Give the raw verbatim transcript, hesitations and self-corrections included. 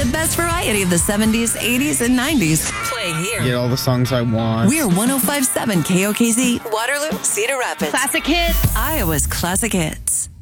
The best variety of the seventies, eighties, and nineties. Playing here. Get all the songs I want. We're one oh five point seven K O K Z, Waterloo, Cedar Rapids. Classic hits. Iowa's classic hits.